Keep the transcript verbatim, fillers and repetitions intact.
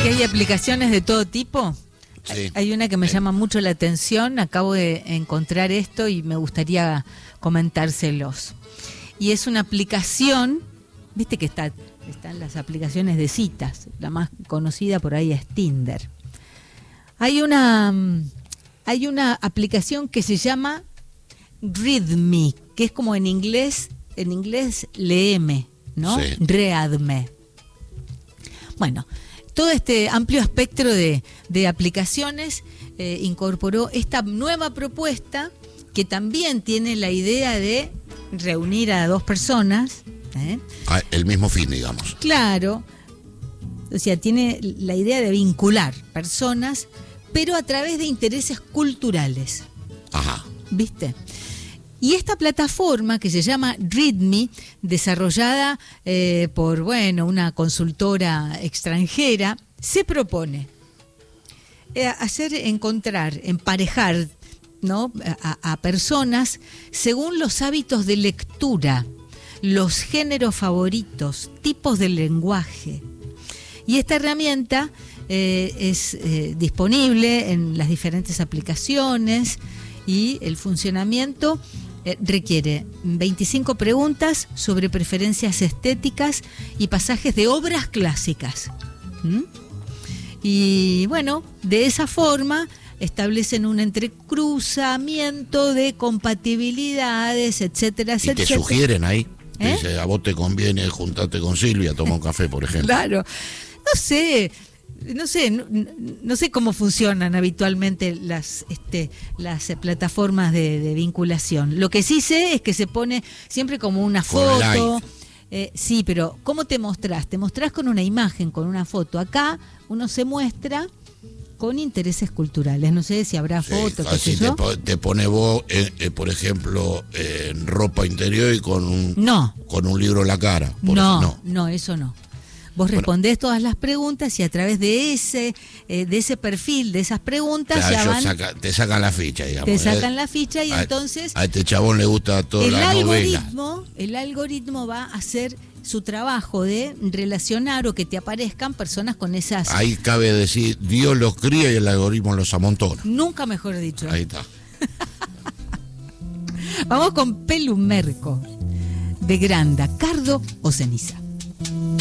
que hay aplicaciones de todo tipo. Sí. Hay una que me llama mucho la atención, acabo de encontrar esto y me gustaría comentárselos. Y es una aplicación, viste que está, están las aplicaciones de citas, la más conocida por ahí es Tinder. Hay una, hay una aplicación que se llama Readme, que es como en inglés, en inglés léeme, ¿no? Sí. Readme. Bueno, todo este amplio espectro de, de aplicaciones eh, incorporó esta nueva propuesta que también tiene la idea de reunir a dos personas. ¿eh? Ah, el mismo fin, digamos. Claro. O sea, tiene la idea de vincular personas, pero a través de intereses culturales. Ajá. ¿Viste? Y esta plataforma que se llama Readme, desarrollada eh, por bueno una consultora extranjera, se propone eh, hacer encontrar, emparejar, ¿no? a, a personas según los hábitos de lectura, los géneros favoritos, tipos de lenguaje. Y esta herramienta eh, es eh, disponible en las diferentes aplicaciones y el funcionamiento Eh, requiere veinticinco preguntas sobre preferencias estéticas y pasajes de obras clásicas. ¿Mm? Y bueno, de esa forma establecen un entrecruzamiento de compatibilidades, etcétera, y etcétera. Y te sugieren ahí. ¿Eh? Dice, a vos te conviene juntarte con Silvia, toma un café, por ejemplo. Claro. No sé... No sé, no, no sé cómo funcionan habitualmente las, este, las plataformas de, de vinculación. Lo que sí sé es que se pone siempre como una foto. Eh, sí, pero ¿cómo te mostrás? Te mostrás con una imagen, con una foto. Acá uno se muestra con intereses culturales. No sé si habrá sí, fotos. Así te, te pone vos, eh, eh, por ejemplo, eh, en ropa interior y con un, no. con un libro en la cara. Por no, no, no, eso no. Vos respondés bueno, todas las preguntas y a través de ese eh, de ese perfil, de esas preguntas, claro, ya van, saca, te sacan la ficha, digamos. Te sacan la ficha y a, entonces... A este chabón le gusta toda la novela. El algoritmo va a hacer su trabajo de relacionar o que te aparezcan personas con esas... Ahí cabe decir, Dios los cría y el algoritmo los amontona. Nunca mejor dicho. Ahí está. Vamos con Pelumerco, de Granda, Cardo o Ceniza.